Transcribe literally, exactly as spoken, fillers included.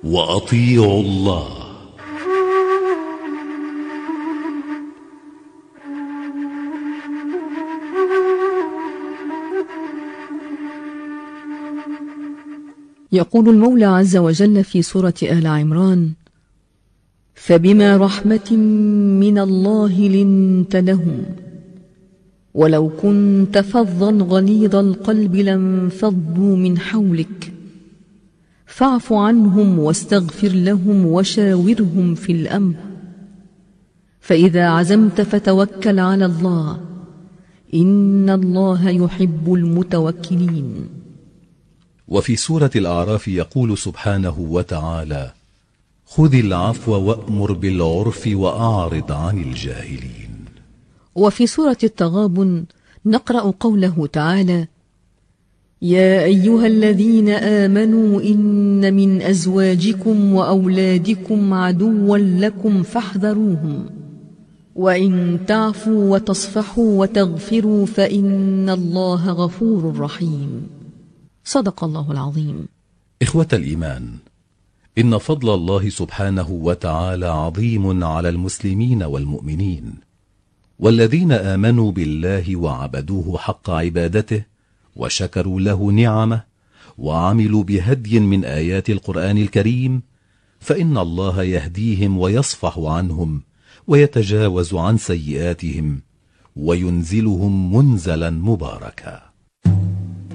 وأطيعوا الله. يقول المولى عز وجل في سورة آل عمران: فبما رحمة من الله لنت لهم ولو كنت فظا غليظ القلب لانفضوا من حولك فاعف عنهم واستغفر لهم وشاورهم في الأمر فإذا عزمت فتوكل على الله إن الله يحب المتوكلين. وفي سورة الأعراف يقول سبحانه وتعالى: خذ العفو وأمر بالعرف وأعرض عن الجاهلين. وفي سورة التغابن نقرأ قوله تعالى: يا أيها الذين آمنوا إن من أزواجكم وأولادكم عدوا لكم فاحذروهم وإن تعفوا وتصفحوا وتغفروا فإن الله غفور رحيم. صدق الله العظيم. إخوة الإيمان، إن فضل الله سبحانه وتعالى عظيم على المسلمين والمؤمنين، والذين آمنوا بالله وعبدوه حق عبادته وشكروا له نعمه وعملوا بهدي من آيات القرآن الكريم، فإن الله يهديهم ويصفح عنهم ويتجاوز عن سيئاتهم وينزلهم منزلا مباركا.